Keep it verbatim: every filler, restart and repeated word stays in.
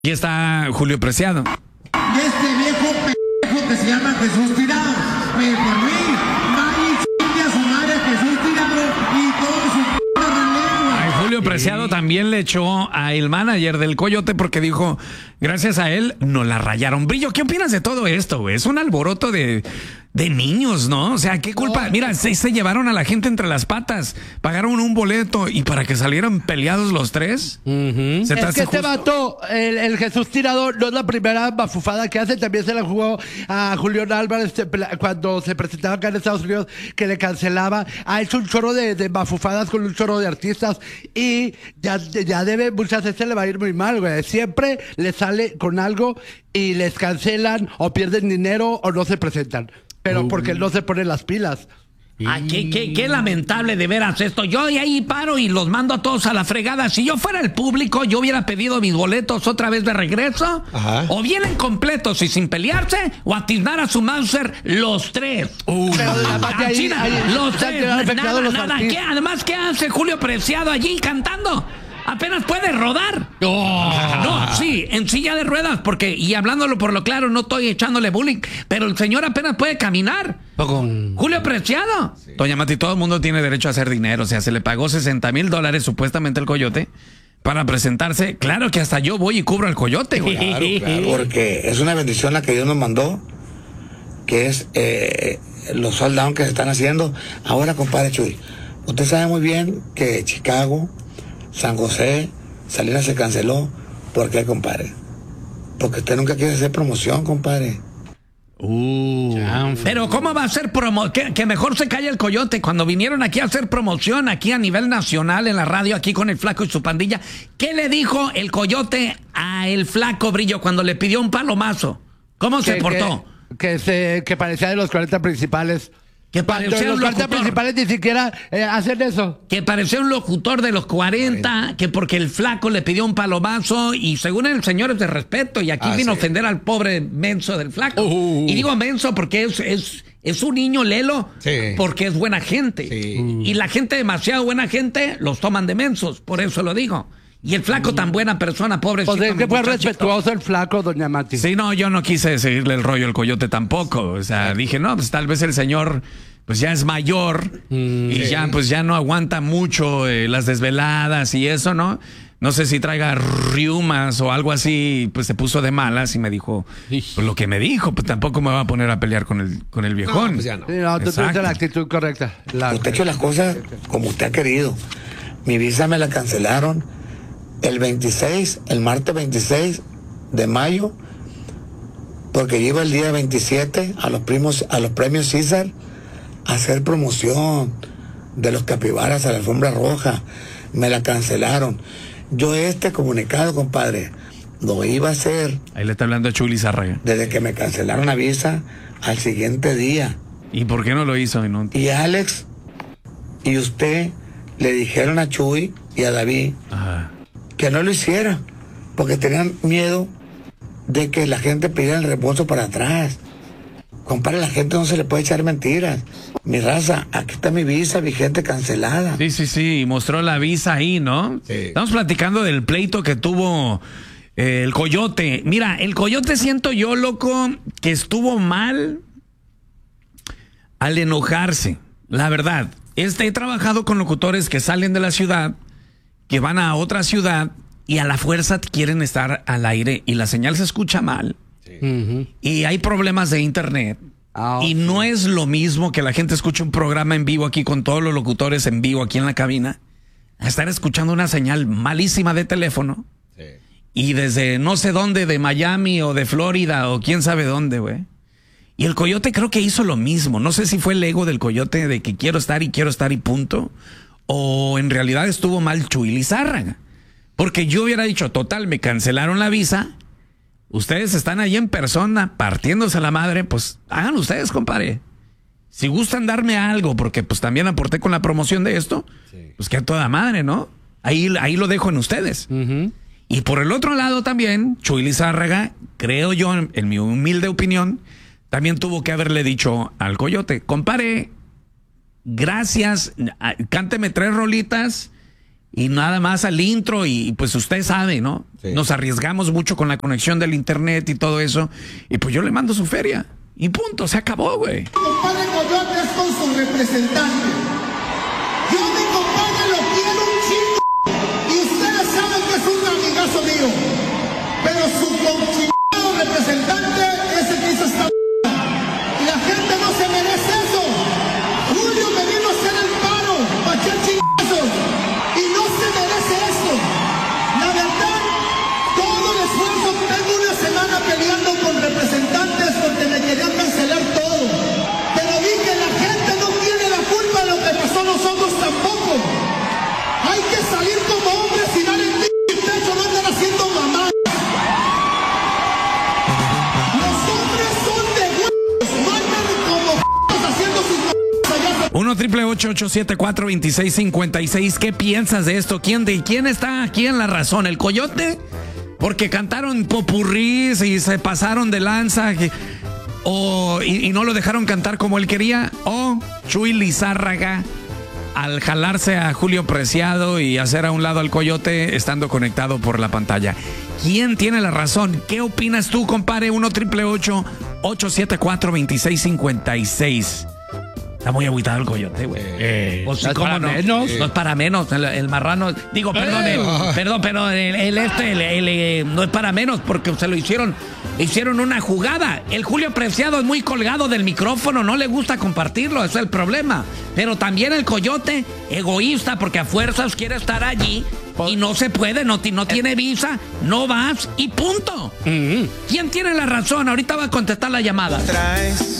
Aquí está Julio Preciado. Y este viejo pendejo que se llama Jesús Tirado, pues por mí, vaya y chingue a su madre Jesús Tirado y todo su p*** relevo. Ay, Julio Preciado también le echó a el manager del Coyote porque dijo, gracias a él nos la rayaron. Brillo, ¿qué opinas de todo esto, güey? Es un alboroto de... De niños, ¿no? O sea, ¿qué culpa? No. Mira, se, se llevaron a la gente entre las patas, pagaron un boleto y para que salieran peleados los tres. Uh-huh. ¿Se te es hace que este justo? vato, el, el Jesús Tirado, no es la primera bafufada que hace. También se la jugó a Julián Álvarez cuando se presentaba acá en Estados Unidos, que le cancelaba. Ha hecho un chorro de, de bafufadas con un chorro de artistas y ya, ya debe, muchas veces le va a ir muy mal, güey. Siempre le sale con algo y les cancelan o pierden dinero o no se presentan. Pero porque no se ponen las pilas. Ay, qué, qué, qué lamentable de veras esto. Yo de ahí paro y los mando a todos a la fregada. Si yo fuera el público, yo hubiera pedido mis boletos otra vez de regreso. Ajá. O vienen completos y sin pelearse, o atiznar a su Mauser los tres. Uh, Pero de la parte ahí, China, ahí, los tres. Nada, los nada. ¿Qué, además, ¿qué hace Julio Preciado allí cantando? Apenas puede rodar. Oh. No, sí, en silla de ruedas, porque, y hablándolo por lo claro, no estoy echándole bullying, pero el señor apenas puede caminar. Poco. Julio Preciado. Sí. Doña Mati, todo el mundo tiene derecho a hacer dinero. O sea, se le pagó sesenta mil dólares supuestamente al Coyote para presentarse. Claro que hasta yo voy y cubro al Coyote, güey. Claro, claro. Porque es una bendición la que Dios nos mandó, que es eh, los sold down que se están haciendo. Ahora, compadre Chuy, usted sabe muy bien que Chicago, San José, Salinas se canceló. ¿Por qué, compadre? Porque usted nunca quiere hacer promoción, compadre. Uh, pero ¿cómo va a hacer promoción? Que, que mejor se calle el Coyote. Cuando vinieron aquí a hacer promoción, aquí a nivel nacional, en la radio, aquí con el Flaco y su pandilla, ¿qué le dijo el Coyote a el Flaco, Brillo, cuando le pidió un palomazo? ¿Cómo que, se portó? Que, que, se, que parecía de los cuarenta principales. Que parecía los un cuarenta locutor. principales ni siquiera eh, hacen eso. Que parecía un locutor de los cuarenta, Ay. que porque el Flaco le pidió un palomazo y según el señor es de respeto y aquí ah, vino sí. a ofender al pobre menso del Flaco. Uh, uh, y digo menso porque es, es, es un niño lelo, sí. porque es buena gente. Sí. Y la gente demasiado buena gente los toman de mensos, por eso lo digo. Y el Flaco tan buena persona, pobrecito. Pues es que fue respetuoso el Flaco, doña Mati. Sí, no, yo no quise seguirle el rollo al Coyote tampoco. O sea, dije, no, pues tal vez el señor pues ya es mayor mm, y sí. ya pues ya no aguanta mucho eh, las desveladas y eso, ¿no? No sé si traiga riumas o algo así, pues se puso de malas y me dijo pues, lo que me dijo, pues tampoco me va a poner a pelear con el con el viejón. No, pues ya no. Sí, no, tú tuviste la actitud correcta. La... Usted ha hecho las cosas como usted ha querido. Mi visa me la cancelaron el veintiséis, el martes veintiséis de mayo, porque yo iba el día veintisiete a los primos, a los premios César a hacer promoción de los capibaras a la alfombra roja. Me la cancelaron. Yo este comunicado, compadre, lo iba a hacer. Ahí le está hablando a Chuy Lizárraga. Desde que me cancelaron la visa al siguiente día. ¿Y por qué no lo hizo? No? Y Alex y usted le dijeron a Chuy y a David Ajá. que no lo hiciera, porque tenían miedo de que la gente pidiera el reembolso para atrás. Compadre, a la gente no se le puede echar mentiras. Mi raza, aquí está mi visa vigente cancelada. Sí, sí, sí, mostró la visa ahí, ¿no? Sí. Estamos platicando del pleito que tuvo eh, el Coyote. Mira, el Coyote siento yo, loco, que estuvo mal al enojarse. La verdad, este, he trabajado con locutores que salen de la ciudad, que van a otra ciudad y a la fuerza quieren estar al aire y la señal se escucha mal. Sí. Uh-huh. Y hay problemas de internet. Oh, y sí. no es lo mismo que la gente escuche un programa en vivo aquí con todos los locutores en vivo aquí en la cabina, a estar escuchando una señal malísima de teléfono. Sí. Y desde no sé dónde, de Miami o de Florida o quién sabe dónde, güey. Y el Coyote creo que hizo lo mismo. No sé si fue el ego del Coyote de que quiero estar y quiero estar y punto. O en realidad estuvo mal Chuy Lizárraga. Porque yo hubiera dicho, total, me cancelaron la visa. Ustedes están ahí en persona partiéndose la madre, pues hagan ustedes, compadre. Si gustan darme algo, porque pues también aporté con la promoción de esto, sí. pues que a toda madre, ¿no? Ahí, ahí lo dejo en ustedes. Uh-huh. Y por el otro lado también, Chuy Lizárraga, creo yo, en, en mi humilde opinión, también tuvo que haberle dicho al Coyote, compadre, gracias, cánteme tres rolitas y nada más al intro y pues usted sabe, ¿no? Sí. Nos arriesgamos mucho con la conexión del internet y todo eso. Y pues yo le mando su feria. Y punto, se acabó, güey. Compadre Coyote es con su representante. Yo a mi compadre lo quiero un chingo. Y ustedes saben que es un amigazo mío. Pero su chingado representante es el que hizo esta m***. Y la gente no se merece eso. Julio me vino a hacer el paro para echar chingazos. Y no se merece esto. La verdad, todo el esfuerzo, tengo una semana peleando con representantes porque me querían cancelar todo. Pero vi que la gente no tiene la culpa de lo que pasó a nosotros tampoco. Hay que salir como hombres y dar el techo, no andar haciendo mamás. Los hombres son de huevos, no andan como haciendo sus allá. uno triple ocho ocho siete cuatro dos seis cinco seis. ¿Qué piensas de esto? ¿Quién, de, ¿Quién está aquí en la razón? ¿El Coyote? Porque cantaron popurrís y se pasaron de lanza o, y, y no lo dejaron cantar como él quería. ¿O Chuy Lizárraga, al jalarse a Julio Preciado y hacer a un lado al Coyote estando conectado por la pantalla? ¿Quién tiene la razón? ¿Qué opinas tú, compadre? uno triple ocho ocho siete cuatro dos seis cinco seis. Está muy agüitado el Coyote, güey. Eh, pues sí, no es ¿cómo para no? menos. No es para menos. El, el marrano. Digo, perdón, Eh. el, perdón, pero el, el este el, el, el, no es para menos porque se lo hicieron. Hicieron una jugada. El Julio Preciado es muy colgado del micrófono, no le gusta compartirlo, ese es el problema. Pero también el Coyote, egoísta, porque a fuerzas quiere estar allí y no se puede, no, no tiene visa, no vas y punto. Mm-hmm. ¿Quién tiene la razón? Ahorita va a contestar la llamada.